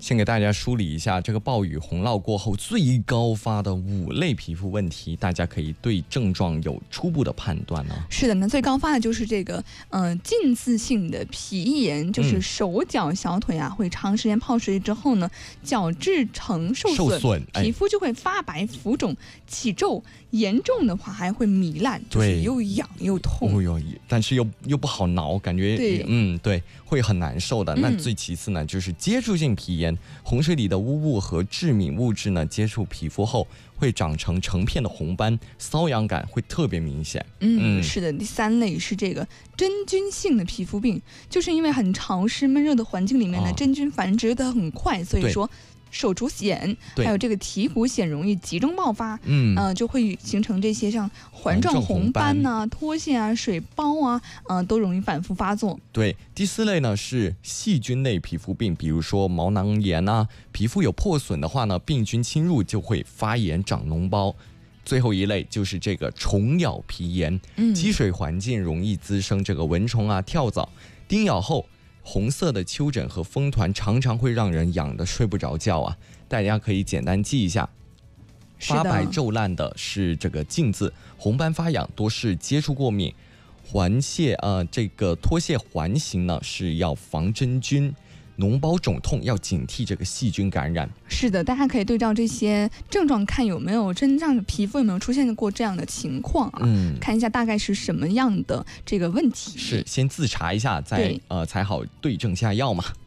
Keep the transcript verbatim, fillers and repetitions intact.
先给大家梳理一下这个暴雨洪涝过后最高发的五类皮肤问题，大家可以对症状有初步的判断呢、啊。 是的，那最高发的就是这个呃浸渍性的皮炎，就是手脚小腿啊、嗯、会长时间泡水之后呢，角质层受损， 受损皮肤就会发白、浮肿、起皱，严重的话还会糜烂，就是又痒又痛。 哦哟，但是又又不好挠，感觉对， 嗯对，会很难受的。 嗯、 那最其次呢，就是接触性皮炎。洪水里的污物和致敏物质呢，接触皮肤后会长成成片的红斑，瘙痒感会特别明显。 嗯，嗯是的。第三类是这个真菌性的皮肤病，就是因为很潮湿闷热的环境里面呢，啊、真菌繁殖的很快，所以说手足癣，还有这个醍醐癣容易集中爆发，嗯，呃，就会形成这些像环状红斑呐、啊、脱屑啊、水包啊，嗯、呃，都容易反复发作。 对，第四类呢是细菌类皮肤病，比如说毛囊炎啊，皮肤有破损的话呢，病菌侵入就会发炎长脓包。最后一类就是这个虫咬皮炎，嗯，积水环境容易滋生这个蚊虫啊、跳蚤，叮咬后。红色的丘疹和风团常常会让人痒得睡不着觉啊，大家可以简单记一下。发白皱烂的是这个浸渍，红斑发痒多是接触过敏，环屑呃这个脱屑环形呢是要防真菌。脓包肿痛要警惕这个细菌感染。 是的，大家可以对照这些症状看有没有真正的皮肤有没有出现过这样的情况啊，嗯，看一下大概是什么样的这个问题。 是先自查一下，再呃才好对症下药嘛。